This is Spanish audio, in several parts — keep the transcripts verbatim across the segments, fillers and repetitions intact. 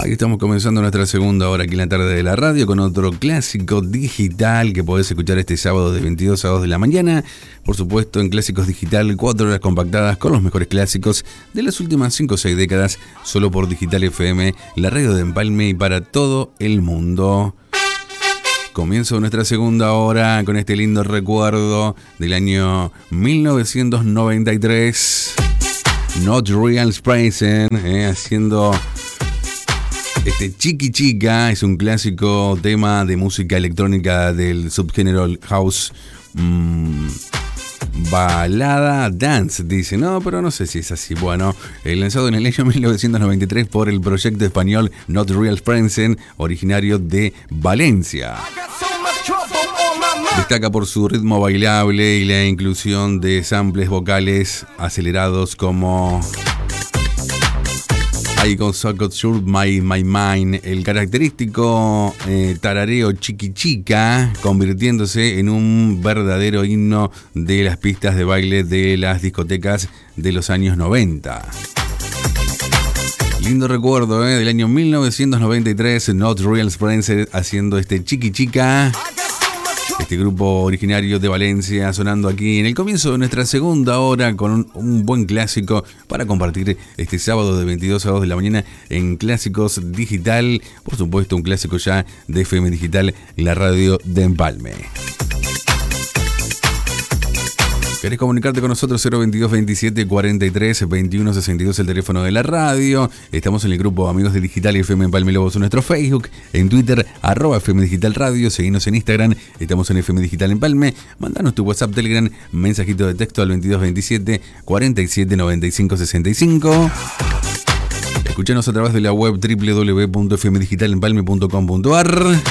Ahí estamos comenzando nuestra segunda hora aquí en la tarde de la radio con otro clásico digital que podés escuchar este sábado de veintidós a dos de la mañana. Por supuesto, en Clásicos Digital, cuatro horas compactadas con los mejores clásicos de las últimas cinco o seis décadas, solo por Digital F M, la radio de Empalme y para todo el mundo. Comienzo nuestra segunda hora con este lindo recuerdo del año mil novecientos noventa y tres. Not Real Spraysen, eh, haciendo este Chiqui Chica. Es un clásico tema de música electrónica del subgénero house. Mmm, balada dance, dice. No, pero no sé si es así. Bueno, el lanzado en el año mil novecientos noventa y tres por el proyecto español Not Real Spraysen, originario de Valencia. Destaca por su ritmo bailable y la inclusión de samples vocales acelerados como I Got So Got Sure My, My Mind, el característico eh, tarareo Chiqui Chica, convirtiéndose en un verdadero himno de las pistas de baile de las discotecas de los años noventa. Lindo recuerdo eh, del año mil novecientos noventa y tres, Not Real Spraysen haciendo este Chiqui Chica. Este grupo originario de Valencia sonando aquí en el comienzo de nuestra segunda hora con un, un buen clásico para compartir este sábado de veintidós a dos de la mañana en Clásicos Digital. Por supuesto, un clásico ya de F M Digital, la radio de Empalme. ¿Querés comunicarte con nosotros? cero veintidós veintisiete cuarenta y tres veintiuno sesenta y dos el teléfono de la radio. Estamos en el grupo Amigos de Digital y F M Empalme Lobos en nuestro Facebook, en Twitter, arroba F M Digital Radio, seguinos en Instagram, estamos en F M Digital Empalme. Mandanos tu WhatsApp, Telegram, mensajito de texto al veintidós veintisiete cuarenta y siete noventa y cinco sesenta y cinco. Escuchanos a través de la web doble u doble u doble u punto f m digital empalme punto com punto a r.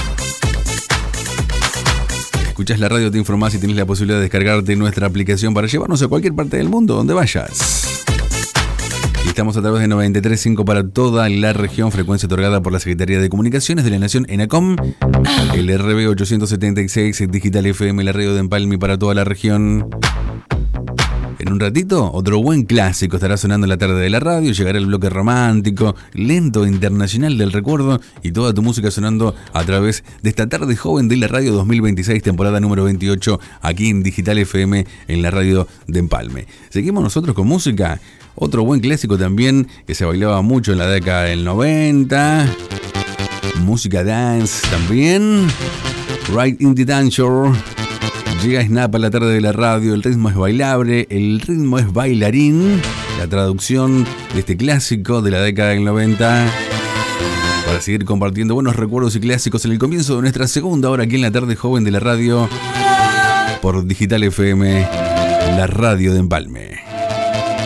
Escuchás la radio, te informás y tenés la posibilidad de descargarte nuestra aplicación para llevarnos a cualquier parte del mundo, donde vayas. Y estamos a través de noventa y tres punto cinco para toda la región, frecuencia otorgada por la Secretaría de Comunicaciones de la Nación, ENACOM. El R B ochocientos setenta y seis, Digital F M, la radio de Empalme para toda la región. En un ratito, otro buen clásico estará sonando en la tarde de la radio. Llegará el bloque romántico, lento, internacional del recuerdo y toda tu música sonando a través de esta tarde joven de la radio dos mil veintiséis, temporada número veintiocho, aquí en Digital F M, en la radio de Empalme. Seguimos nosotros con música. Otro buen clásico también que se bailaba mucho en la década del noventa. Música dance también. Right in the Danger. Llega Snap a la tarde de la radio, el ritmo es bailable, el ritmo es bailarín, la traducción de este clásico de la década del noventa, para seguir compartiendo buenos recuerdos y clásicos en el comienzo de nuestra segunda hora aquí en la tarde joven de la radio, por Digital F M, la radio de Empalme.